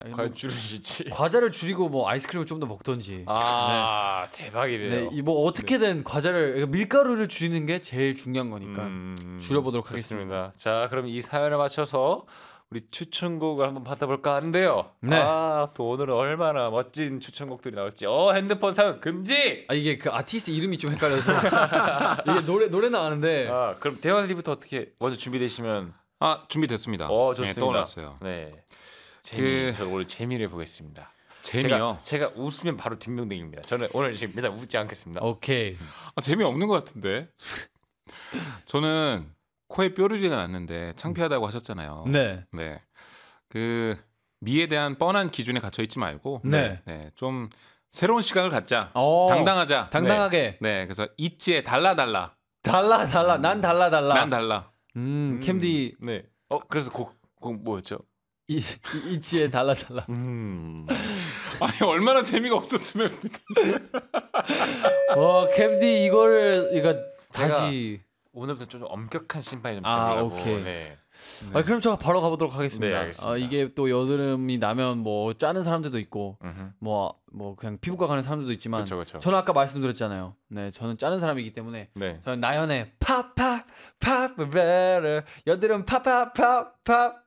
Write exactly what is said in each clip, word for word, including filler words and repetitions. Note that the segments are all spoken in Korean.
과연 줄이실지. 과자를 줄이고 뭐 아이스크림을 좀 더 먹던지. 아 네. 대박이네요. 네, 뭐 어떻게든 네. 과자를 밀가루를 줄이는 게 제일 중요한 거니까 음, 줄여보도록 좋습니다. 하겠습니다. 자, 그럼 이 사연에 맞춰서 우리 추천곡을 한번 받아볼까 하는데요. 네. 아, 또 오늘은 얼마나 멋진 추천곡들이 나올지. 어, 핸드폰 사용 금지. 아 이게 그 아티스트 이름이 좀 헷갈려서 이게 노래 노래는 아는데. 아, 그럼 대환이부터 어떻게 먼저 준비되시면. 아 준비됐습니다. 어, 좋습니다. 네, 떠올랐어요. 네. 재미. 그... 저 오늘 재미를 보겠습니다. 재미요? 제가, 제가 웃으면 바로 딩동댕입니다. 저는 오늘 지금 일단 웃지 않겠습니다. 오케이. 아, 재미 없는 것 같은데. 저는 코에 뾰루지가 났는데 창피하다고 하셨잖아요. 네. 네. 그 미에 대한 뻔한 기준에 갇혀 있지 말고, 네. 네. 좀 새로운 시각을 갖자. 오, 당당하자. 당당하게. 네. 네. 그래서 있지에 달라 달라. 달라 달라. 난 달라 달라. 난 달라. 음, 캠디. 네. 어, 그래서 곡, 곡 뭐였죠? 이, 이 있지에 달라 달라. 음. 아니 얼마나 재미가 없었으면. 와, 캠디 이거를 이거 다시 오늘부터 좀 엄격한 심판이 좀 아, 들으려고. 오케이. 네. 네. 아, 그럼 제가 바로 가보도록 하겠습니다. 네, 알겠습니다. 아, 이게 또 여드름이 나면 뭐 짜는 사람들도 있고, 뭐뭐 뭐 그냥 피부과 가는 사람들도 있지만, 그쵸, 그쵸. 저는 아까 말씀드렸잖아요. 네, 저는 짜는 사람이기 때문에, 네. 저는 나연의 팝팝 팝 베르 여드름 팝팝 팝팝.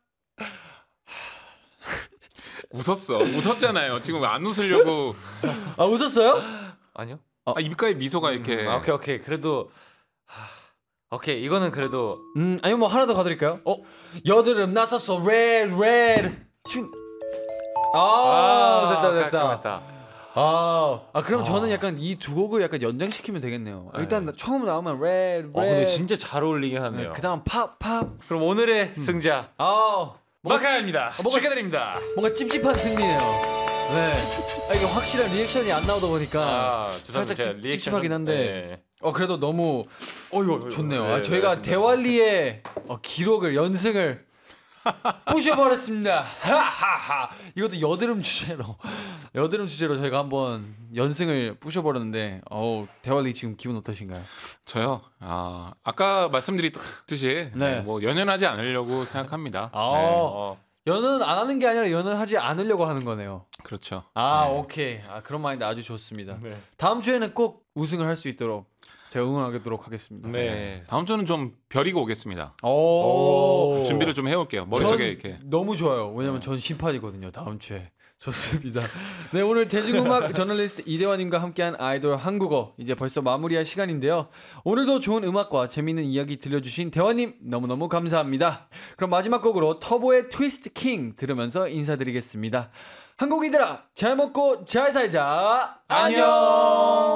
웃었어. 웃었잖아요. 지금 안 웃으려고. 아 웃었어요? 아니요. 아, 입가에 미소가 이렇게. 음, 아, 오케이 오케이. 그래도 하... 오케이 이거는 그래도 음 아니면 뭐 하나 더 가드릴까요? 어 여드름 났었어 red red 춘. 아, 아 됐다 됐다. 깔끔했다. 아, 아 그럼 아. 저는 약간 이 두 곡을 약간 연장시키면 되겠네요. 네. 일단 처음 나오면 red red. 어, 근데 진짜 잘 어울리긴 하네요. 네, 그다음 팝 팝. 그럼 오늘의 승자 아 마카야입니다. 뭔가- 축하드립니다. 뭔가 찝찝한 승리네요. 네. 아, 이게 확실한 리액션이 안 나오다 보니까 아, 살짝 제가 찝- 찝찝하긴 한데. 네. 어 그래도 너무 어이구, 좋네요. 네, 아, 저희가 네, 대환리의 어, 기록을 연승을 부셔버렸습니다. 하하하. 이것도 여드름 주제로 여드름 주제로 저희가 한번 연승을 부셔버렸는데, 어우 대환리 지금 기분 어떠신가요? 저요. 아 아까 말씀드렸듯이 네. 네, 뭐 연연하지 않으려고 생각합니다. 아 네. 어. 연은 안 하는 게 아니라 연은 하지 않으려고 하는 거네요. 그렇죠. 아 네. 오케이. 아 그런 마인드 아주 좋습니다. 네. 다음 주에는 꼭 우승을 할 수 있도록 제가 응원하도록 하겠습니다. 네. 다음 주는 좀 벼리고 오겠습니다. 오, 오. 준비를 좀 해올게요. 머릿속에 전 이렇게. 너무 좋아요. 왜냐면 전 심판이거든요. 다음 주에. 좋습니다. 네, 오늘 대중음악 저널리스트 이대환님과 함께한 아이돌 한국어 이제 벌써 마무리할 시간인데요. 오늘도 좋은 음악과 재미있는 이야기 들려주신 대환님 너무너무 감사합니다. 그럼 마지막 곡으로 터보의 트위스트 킹 들으면서 인사드리겠습니다. 한국인들아 잘 먹고 잘 살자. 안녕.